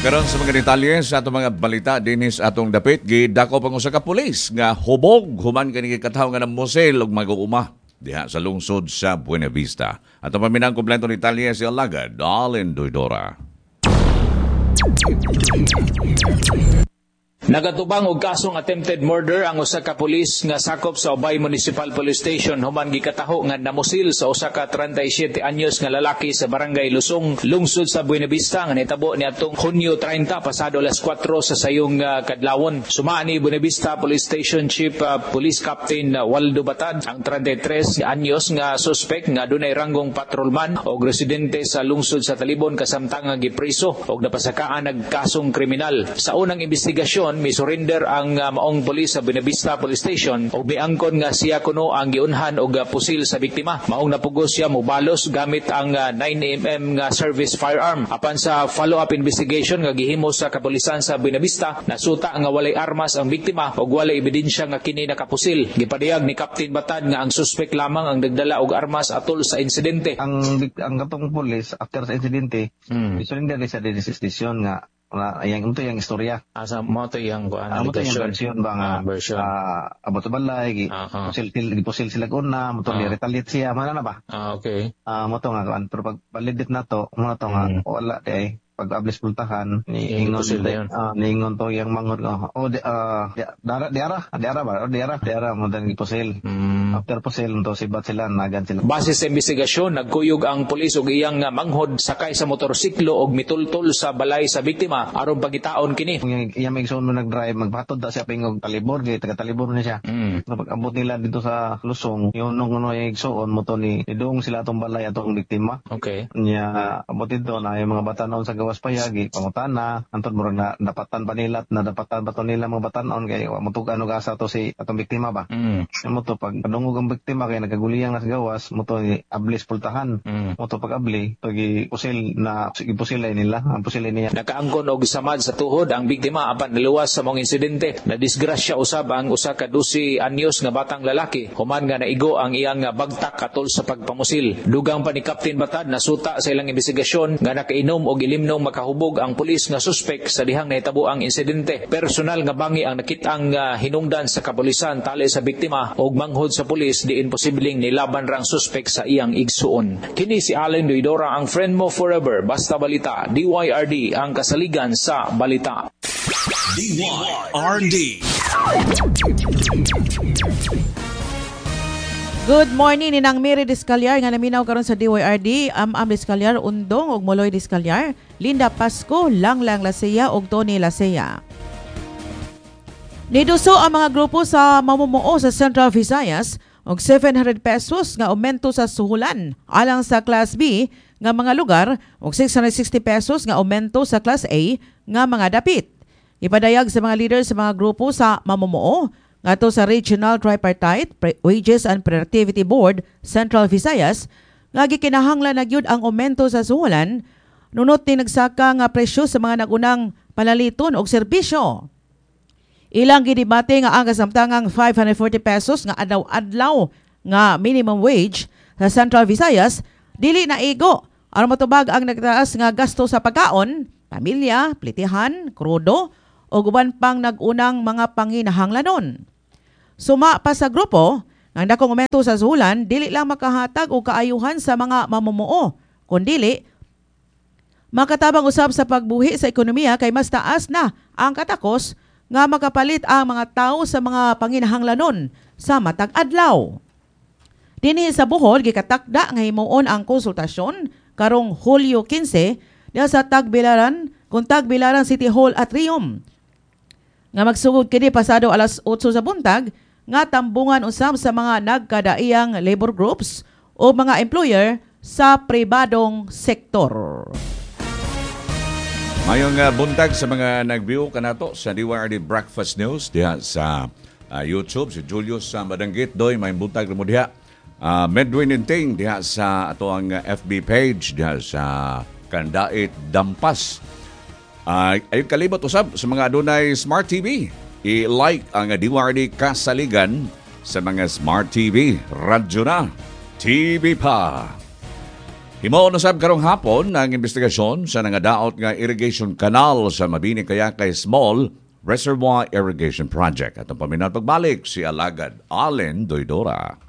Karon sa mga detalye sa atong mga balita dinis atong dapit gidako pang usa ka pulis nga hubog human kani katawo nga namusil og mag-uuma diha sa lungsod sa Buena Vista. Atong paminang kompleto ni detalye si Alaga Darlene Doidora. Nagatubang og kasong attempted murder ang usa ka pulis nga sakop sa Obay Municipal Police Station human gikataho nga namusil sa usa ka 37 anyos nga lalaki sa Barangay Lusong, lungsod sa Buena Vista nga nahitabo niadtong Hunyo 30 pasado alas 4 sa sayong kadlawon. Sumaan ni Buena Vista Police Station Chief Police Captain Waldo Batad ang 33 anyos nga suspect nga dunay ranggong patrolman og residente sa lungsod sa Talibon kasamtang nga gipriso og napasakaan nagkasong kriminal. Sa unang investigasyon misurrender ang maong pulis sa Buena Vista Police Station o miangkon nga siya kuno ang giunhan og pusil sa biktima. Maong napugos siya mobalos gamit ang 9mm nga service firearm. Apan sa follow-up investigation nga gihimo sa kapulisan sa Buena Vista, nasuta nga walay armas ang biktima ug walay ebidensya nga kini nakapusil. Gipadayag ni Captain Batad nga ang suspect lamang ang nagdala og armas atol sa insidente. Ang katong pulis after sa insidente, misurrender siya din sa station nga yang istorya. Asa mo to yang mo to yung version ba nga version. Abot balay gipusil sila una mo to retaliate siya mana na ba. Okay. Mo to nga pero pag validate na to mo to nga wala di pag-ablis pultahan niingon to yung manghod diara mo dan gipusil. After pusil to sibat sila nagan sila. Base sa investigasyon nagkuyog ang pulis og iyang manghod sakay sa motorsiklo og mitultol sa balay sa biktima aron pagitaon kini. Iyang igsoon mo nag-drive magpatod da siya pingog Talibor gay taga Talibor na siya. Pag-abot nila dito sa Lusong yung nung igsoon mo to ni dong sila atong balay atong biktima. Okay. Nya abot dito na yung mga batanon sa gawas payagi pangutana antod murag na dapatan pa nila na dapatan ba to nila mga batanon kay mutugan og asa to si atong biktima ba. Mo to pag padungog ang biktima kay nagaguliyang na sa gawas mo to ni ablis pultahan. Mo to pag abli pag ipusil na ipusilay nila ang pusilay niya. Nakaangkon og samad sa tuhod ang biktima apan naluwas sa mong insidente. Na disgrasya usab ang usa ka 12 anyos nga batang lalaki human nga naigo ang iyang bagtak atol sa pagpamusil. Dugang pa ni Captain Batad nasuta sa ilang investigasyon nga nakainom og ilimnom makahubog ang pulis nga suspect sa dihang nahitabo ang insidente. Personal nga bangi ang nakit-ang hinungdan sa kapulisan tali sa biktima og manghod sa pulis diin posibleng nilaban rang suspect sa iyang igsuon. Kini si Allen Doidora ang friend mo forever basta balita DYRD ang kasaligan sa balita. DYRD. Good morning ninang Mary Discalyar nga naminaw karon sa DYRD, Am Discalyar, Undong ug Moloy Discalyar, Linda Pasco, Langlang Lasea ug Tony Lasea. Niduso ang mga grupo sa mamumuo sa Central Visayas og 700 pesos nga aumento sa suhulan alang sa Class B nga mga lugar og 660 pesos nga aumento sa Class A nga mga dapit. Ipadayag sa mga leaders sa mga grupo sa mamumuo ngadto sa Regional Tripartite Wages and Productivity Board Central Visayas nga gikinahanglan na gyud ang aumento sa suhulan nunot ni nagsaka nga presyo sa mga nagunang palaliton og serbisyo. Ilang gidebate nga ang kasamtangang 540 pesos nga adlaw-adlaw nga minimum wage sa Central Visayas dili na igo aron matubag ang nagtaas nga gasto sa pagkaon, pamilya, plitihan, krudo o uban pang nagunang mga panginahanglanon. Suma pa sa grupo, ang dakong aumento sa suhulan dili lang makahatag og kaayuhan sa mga mamumuo, kundi makatabang usab sa pagbuhi sa ekonomiya kay mas taas na ang katakos nga makapalit ang mga tao sa mga panginahanglanon sa matag adlaw. Dinhi sa Bohol gikatakda nga himuon ang konsultasyon karong Hulyo 15 diha sa Tagbilaran kung Tagbilaran City Hall Atrium. Nga magsugod kini pasado alas 8 sa buntag nga tambungan usab sa mga nagkadaiyang labor groups o mga employer sa pribadong sektor. Mayong buntag sa mga nag-view kanato sa DYRD Breakfast News diha sa YouTube si Julius sa Madanggit doy may buntag mo diha. Medway Ninting diha sa ato ang FB page diha sa Kandait Dampas. Ayun kalibot usab sa mga adunay Smart TV. I-like ang DYRD Kasaligan sa mga Smart TV, radyo na, TV pa. Himaon usab karong hapon ang investigasyon sa nangadaot nga irrigation canal sa Mabini Kayakay Small Reservoir Irrigation Project. At ang paminaw pagbalik si Alagad Allen Doydora.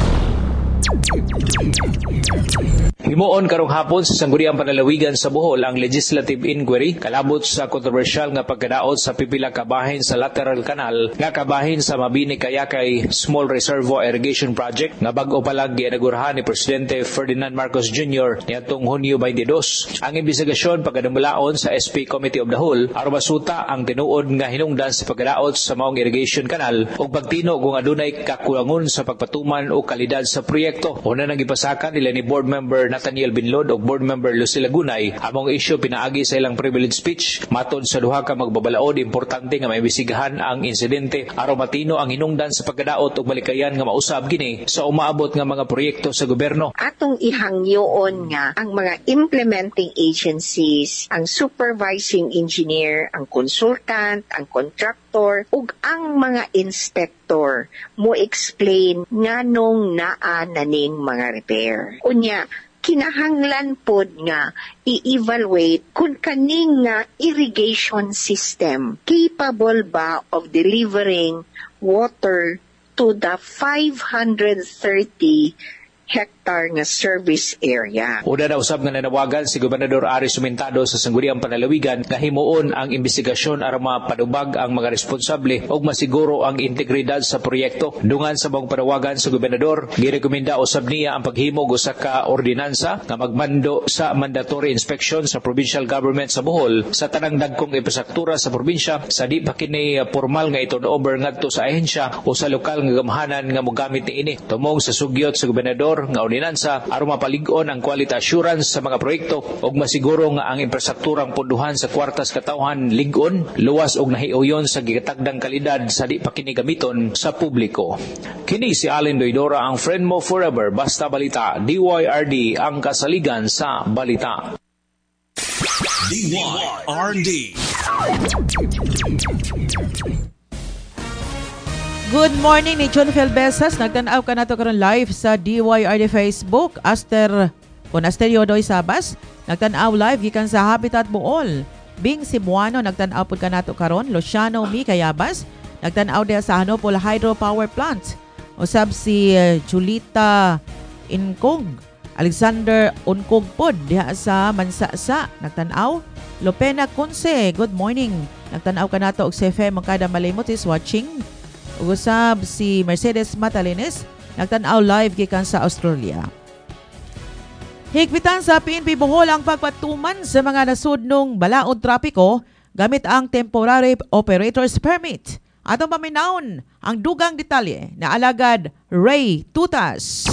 Himuon karong hapon sa Sangguniang Panlalawigan sa Bohol ang legislative inquiry kalabot sa kontrobersyal nga pagkadaot sa pipila ka bahin sa lateral canal nga kabahin sa Mabini Kayakay Small Reservoir Irrigation Project nga bag-o palag ginagurahan ni Presidente Ferdinand Marcos Jr. niadtong Hunyo 22. Ang investigasyon pagkadumulaon sa SP Committee of the Whole aron masuta ang tinuod nga hinungdan sa pagkadaot sa maong irrigation canal ug pagtino kung adunay kakulangon sa pagpatuman o kalidad sa proyekto. Una nang gipasakan nila ni board member Nathaniel Binlod o board member Lucila Gunay among isyu pinaagi sa ilang privilege speech matod sa duha ka magbabalaod importante nga maibisigahan ang insidente aron matino ang hinungdan sa pagkadaot ug malikayan nga mausab kini sa umaabot nga mga proyekto sa gobyerno. Atong ihangyoon nga ang mga implementing agencies, ang supervising engineer, ang consultant, ang contractor ug ang mga inspector mo explain nganong naa naning mga repair. Unya kinahanglan pod nga i-evaluate kung kaning nga irrigation system capable ba of delivering water to the 530 hectare nga service area. Una na usab nga nanawagan si Gobernador Ari Sumentado sa Sangguniang Panlalawigan nga himuon ang investigasyon aron mapadubag ang mga responsable ug masiguro ang integridad sa proyekto. Dungan sa bang panawagan sa Gobernador, girekomenda usab niya ang paghimog usa ka ordinansa nga magmando sa mandatory inspection sa provincial government sa Bohol sa tanang dagkong infrastruktura sa probinsya sa di pa kini formal nga i-turnover ngadto sa ahensya o sa lokal nga gamhanan nga mogamit niini. Tumong sa sugyot sa Gobernador nga ordinansa aron mapalig-on ang quality assurance sa mga proyekto ug masiguro nga ang infrastrukturang punduhan sa kwartas katawhan lig-on, luwas ug nahiuyon sa gigatagdang kalidad sa di pa kini gamiton sa publiko. Kini si Allen Doydora, ang friend mo forever, basta balita. DYRD, ang kasaligan sa balita. DYRD. Good morning ni John Felbesas. Nagtanaw ka na to karon live sa DYRD Facebook. Monasterio Doy Sabas. Nagtanaw live gikan sa Habitat Bohol. Bing Cebuano nagtanaw pud ka nato karon. Luciano Mi Kayabas. Nagtanaw diha sa Hanopol Hydropower Plant. Usab si Julita Inkog. Alexander Unkog pod diha sa Mansasa. Nagtanaw. Lopena Conce. Good morning. Nagtanaw ka nato og si FM Kada Malimot is watching. Usab si Mercedes Matalines, nagtanaw live gikan sa Australia. Higpitan sa PNP Bohol ang pagpatuman sa mga nasudnong balaod trapiko gamit ang Temporary Operator's Permit. Atong paminawon ang dugang detalye na Alagad Ray Tutas.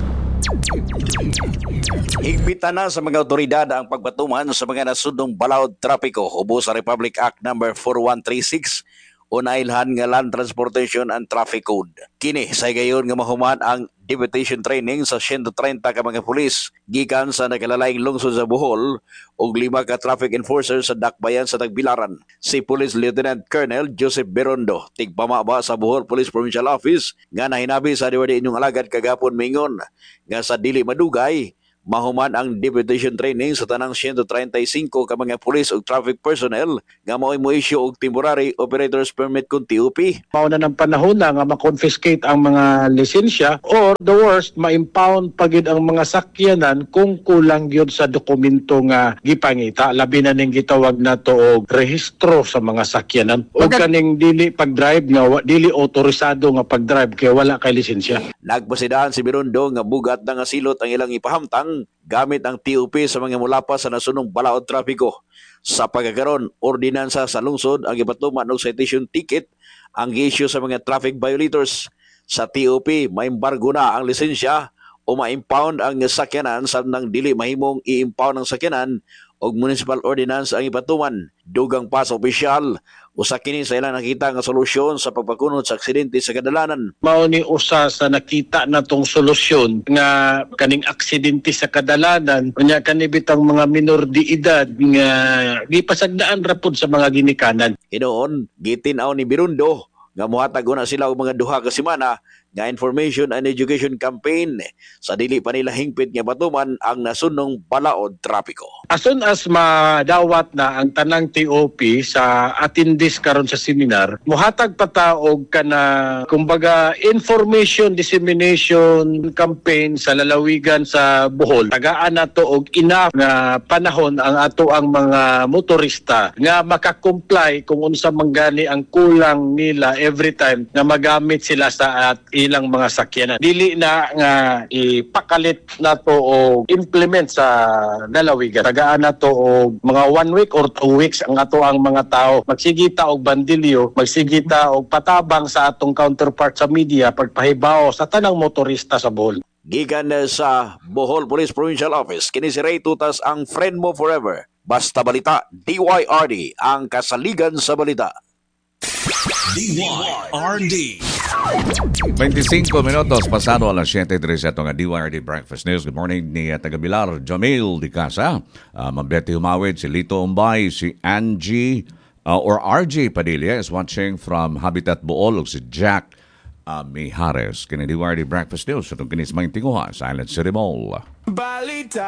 Higpitan na sa mga otoridad ang pagpatuman sa mga nasudnong balaod trapiko ubos sa Republic Act No. 4136 o nailhan nga Land Transportation and Traffic Code. Kini sa gayon nga mahuman ang deputation training sa 130 ka mga pulis gikan sa nagkalalayng lungsod sa Bohol ug 5 ka traffic enforcers sa dakbayan sa Tagbilaran. Si Police Lieutenant Colonel Joseph Berondo, tigpamaba sa Bohol Police Provincial Office, nga nahinabi sa diwadi inyong alagad kagapon mingon nga sa dili madugay mahuman ang deputation training sa tanang 135 ka mga pulis ug traffic personnel nga mao'y mo-issue og temporary operator's permit kung TOP. Mauna ng panahon na nga ma-confiscate ang mga lisensya or the worst, ma-impound pagid ang mga sakyanan kung kulang yun sa dokumento nga gipangita. Labi na ning gitawag na to og rehistro sa mga sakyanan. O kaning dili pag-drive nga dili otorisado nga pag-drive kay wala kay lisensya. Nagpasidaan si Birundo nga bugat na nga silot ang ilang ipahamtang gamit ang TOP sa mga mulapas sa nasunong balaod trapiko. Sa pagkakaroon, ordinansa sa lungsod ang ipatuman og citation ticket ang issue sa mga traffic violators. Sa TOP, maimbargo na ang lisensya o ma-impound ang sakyanan sa nang dili mahimong i-impound ang sakyanan o municipal ordinance ang ipatuman. Dugang pa sa opisyal, usa kini sa ilang nakita nga solusyon sa pagpakunot sa aksidente sa kadalanan. Mao ni usa sa nakita natong solusyon nga kaning aksidente sa kadalanan unya kanibitang mga minor de edad nga gipasagdaan ra pud sa mga ginikanan. Hinoon, gitinaw ni Birundo nga mohatag na sila og mga duha ka semana nga information and education campaign sa dili pa nila hingpit nga batuman ang nasunong balaod trapiko. As soon as madawat na ang tanang TOP sa atindis karon sa seminar, muhatag pataog ka na kumbaga information dissemination campaign sa lalawigan sa Bohol. Tagaan nato og enough nga panahon ang ato ang mga motorista nga makakomply kung unsa man gani ang kulang nila every time nga magamit sila sa ilang mga sakyanan. Dili na nga ipakalit nato o implement sa lalawigan. Tagaan nato og mga 1 week or 2 weeks ang ato ang mga tao magsigita og bandilyo, magsigita og patabang sa atong counterpart sa media pagpahibaw sa tanang motorista sa Bohol. Gikan sa Bohol Police Provincial Office, kini si Ray Tutas ang friend mo forever. Basta balita, DYRD ang kasaligan sa balita. DYRD. 25 minutos pasado alas 7:03 ito nga DYRD Breakfast News. Good morning ni Tagabilar Jamil Di Casa, Ma'am Betty Humawid, si Lito Umbay, si Angie or RJ Padilla is watching from Habitat Bohol, si Jack Mijares. Kini DYRD Breakfast News. Itong kinis mga tinguha sa Island City Mall.